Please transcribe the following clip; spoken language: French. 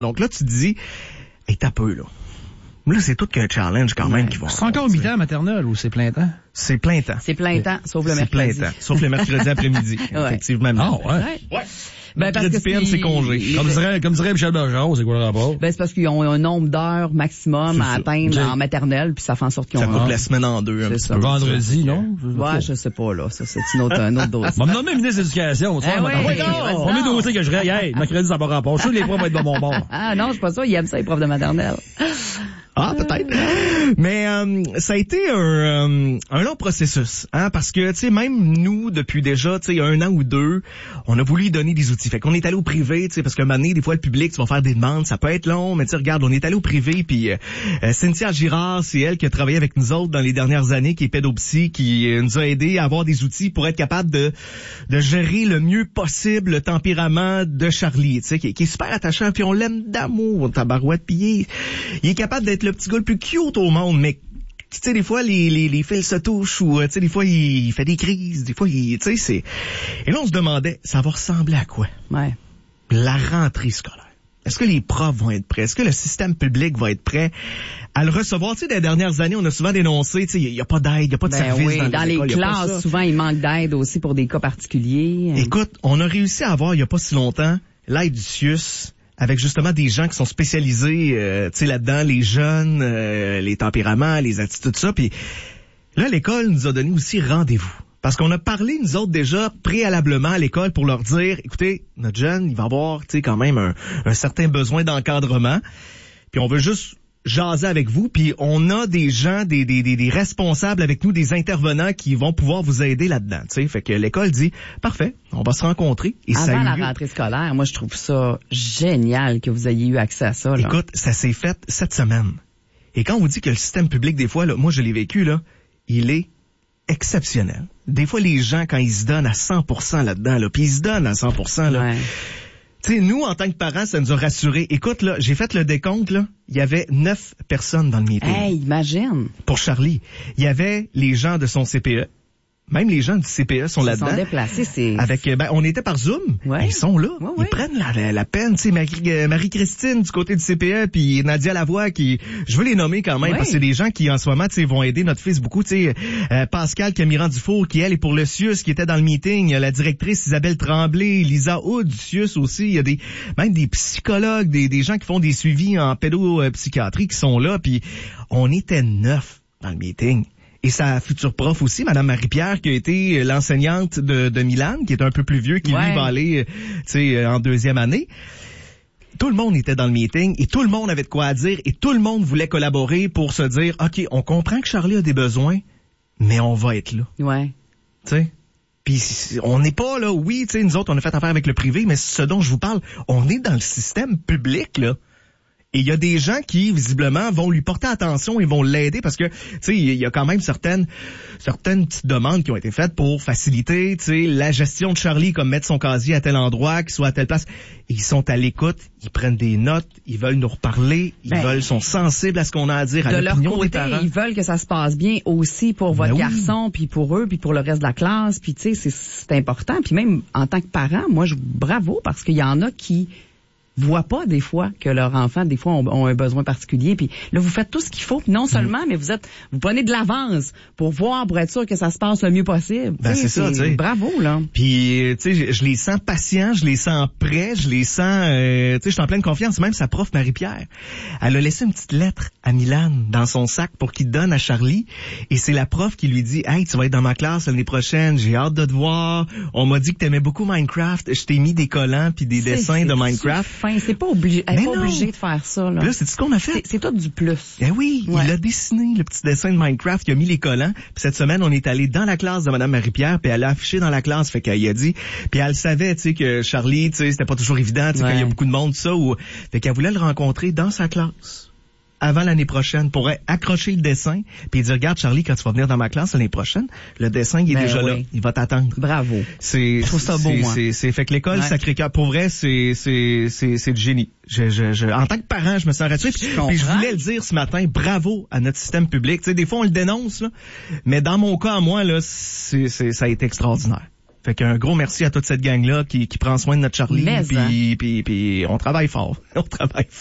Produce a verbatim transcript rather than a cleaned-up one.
Donc là, tu te dis, hey, t'as peu, là. Là, c'est tout qu'un challenge quand même ouais. qui va. C'est encore huit ans maternelle ou c'est plein temps? C'est plein temps. C'est plein temps, sauf le mercredi. C'est plein temps, sauf le mercredi après-midi. Ouais. Effectivement. Ah, ouais. Ouais. Ouais. Ben, parce mercredi que P M, c'est congé. les- Comme dirait, comme dirait Michel Bergeron, c'est quoi le rapport? Ben, c'est parce qu'ils ont un nombre d'heures maximum C'est à ça. atteindre Okay. en maternelle, puis ça fait en sorte qu'ils Ça ont... coupe la semaine en deux. Un C'est petit ça. peu. Vendredi, non? Ouais, je sais pas, là. Ça, c'est une autre, un autre dossier. On va me nommer ministre de l'Éducation. Tu Eh vois, oui, maintenant. vas-y donc. Premier dossier que je règle, hey, mercredi, ça n'a pas rapport. Je suis sûr que les profs vont être de mon bord. Ah non, je suis pas sûr, ils aiment ça, les profs de maternelle. Ah, peut-être. Mais euh, ça a été un, euh, un long processus, hein, parce que, tu sais, même nous, depuis déjà, tu sais, un an ou deux, on a voulu lui donner des outils. Fait qu'on est allé au privé, tu sais, parce qu'à un moment donné, des fois, le public, tu vas faire des demandes, ça peut être long, mais tu sais, regarde, on est allé au privé, puis euh, euh, Cynthia Girard, c'est elle qui a travaillé avec nous autres dans les dernières années, qui est pédopsie, qui euh, nous a aidé à avoir des outils pour être capable de de gérer le mieux possible le tempérament de Charlie, tu sais, qui, qui est super attachant, puis on l'aime d'amour, tabarouette, puis il est, il est capable d'être le petit gars le plus cute au monde, mais tu sais, des fois, les, les, les fils se touchent ou, tu sais, des fois, il, il fait des crises, des fois, il, tu sais, c'est... Et là, on se demandait, ça va ressembler à quoi? Ouais. La rentrée scolaire. Est-ce que les profs vont être prêts? Est-ce que le système public va être prêt à le recevoir? Tu sais, dans les dernières années, on a souvent dénoncé, tu sais, il n'y a pas d'aide, il n'y a pas de Ben service oui, dans, dans les, les écoles, il y a pas classes, ça. souvent, il manque d'aide aussi pour des cas particuliers. Écoute, on a réussi à avoir, il n'y a pas si longtemps, l'aide du C I U S, avec justement des gens qui sont spécialisés, euh, tu sais, là-dedans, les jeunes, euh, les tempéraments, les attitudes, tout ça. Puis là, l'école nous a donné aussi rendez-vous. Parce qu'on a parlé, nous autres, déjà préalablement à l'école pour leur dire, écoutez, notre jeune, il va avoir, tu sais, quand même un, un certain besoin d'encadrement. Puis on veut juste jaser avec vous, puis on a des gens, des, des, des, des responsables avec nous, des intervenants qui vont pouvoir vous aider là-dedans. Tu sais, fait que l'école dit, parfait, on va se rencontrer. Et Avant ça a eu la lieu. rentrée scolaire, moi, je trouve ça génial que vous ayez eu accès à ça. Là. Écoute, ça s'est fait cette semaine. Et quand on vous dit que le système public, des fois, là, moi je l'ai vécu, là, il est exceptionnel. Des fois, les gens, quand ils se donnent à cent pour cent là-dedans, là, puis ils se donnent à cent pour cent, là. Ouais. Tu sais, nous, en tant que parents, ça nous a rassurés. Écoute, là, j'ai fait le décompte, là. Il y avait neuf personnes dans le meeting. Hey, imagine. Pour Charlie. Il y avait les gens de son C P E. Même les gens du C P E sont Ils là-dedans. sont déplacés, c'est... Avec, ben, on était par Zoom. Ouais. Ils sont là. Ouais, Ils ouais. prennent la, la, la peine. Tu sais, Marie, euh, Marie-Christine du côté du C P E, puis Nadia Lavoie qui, je veux les nommer quand même Ouais. parce que c'est des gens qui en ce moment, tu sais, vont aider notre fils beaucoup. Tu sais, euh, Pascal Camiran Dufour qui elle est pour le C I U S qui était dans le meeting. Il y a la directrice Isabelle Tremblay, Lisa Hood du C I U S aussi. Il y a des, même des psychologues, des, des gens qui font des suivis en pédopsychiatrie qui sont là. Puis on était neuf dans le meeting. Et sa future prof aussi, Madame Marie-Pierre, qui a été l'enseignante de, de Milan, qui est un peu plus vieux, qui Ouais. lui va aller, tu sais, en deuxième année. Tout le monde était dans le meeting et tout le monde avait de quoi à dire et tout le monde voulait collaborer pour se dire, OK, on comprend que Charlie a des besoins, mais on va être là. Ouais. Tu sais? Puis on n'est pas là, oui, tu sais, nous autres, on a fait affaire avec le privé, mais ce dont je vous parle, on est dans le système public, là. Et il y a des gens qui, visiblement, vont lui porter attention et vont l'aider parce que, tu sais, il y a quand même certaines certaines petites demandes qui ont été faites pour faciliter, tu sais, la gestion de Charlie, comme mettre son casier à tel endroit, qu'il soit à telle place. Et ils sont à l'écoute, ils prennent des notes, ils veulent nous reparler, ils Ben, veulent, sont sensibles à ce qu'on a à dire, à De leur l'opinion des côté, parents. ils veulent que ça se passe bien aussi pour votre Ben oui. garçon, puis pour eux, puis pour le reste de la classe, puis tu sais, c'est, c'est important. Puis même en tant que parent, moi, je bravo parce qu'il y en a qui voient pas des fois que leur enfant des fois ont, ont un besoin particulier, puis là vous faites tout ce qu'il faut, puis non seulement, mais vous êtes vous prenez de l'avance pour voir, pour être sûr que ça se passe le mieux possible. Ben, Tu sais, c'est ça, tu sais. Bravo là. Puis, tu sais, je, je les sens patients, je les sens prêts, je les sens, euh, tu sais, je suis en pleine confiance. Même sa prof Marie-Pierre, elle a laissé une petite lettre à Milan dans son sac pour qu'il donne à Charlie. Et c'est la prof qui lui dit, hey, tu vas être dans ma classe l'année prochaine, j'ai hâte de te voir. On m'a dit que t'aimais beaucoup Minecraft, je t'ai mis des collants puis des C'est- dessins c'est de Minecraft. Fin, c'est pas obligé, elle est Mais pas non. obligée de faire ça là. Puis là, c'est ce qu'on a fait. C'est, c'est tout du plus. Ben oui, Ouais. il a dessiné le petit dessin de Minecraft, il a mis les collants. Puis cette semaine, on est allé dans la classe de Madame Marie-Pierre, puis elle a affiché dans la classe, fait qu'elle y a dit, puis elle savait, tu sais, que Charlie, tu sais, c'était pas toujours évident, tu sais, Ouais. qu'il y a beaucoup de monde, tout ça, ou, fait qu'elle voulait le rencontrer dans sa classe avant l'année prochaine pour accrocher le dessin, puis dire, regarde Charlie, quand tu vas venir dans ma classe l'année prochaine, le dessin, il est Ben déjà oui. là, il va t'attendre. Bravo. C'est, Je trouve ça beau, c'est, moi. c'est, c'est, fait que l'école Ouais. Sacré-Cœur, pour vrai, c'est, c'est, c'est, c'est du génie. Je, je, je, en tant que parent, je me sens rassuré. Puis, Je puis je comprends. voulais le dire ce matin, bravo à notre système public. Tu sais, des fois on le dénonce, là, mais dans mon cas, à moi, là, c'est, c'est, ça a été extraordinaire. Fait qu'un gros merci à toute cette gang-là qui, qui prend soin de notre Charlie. Mais, Puis, puis, puis on travaille fort. On travaille fort.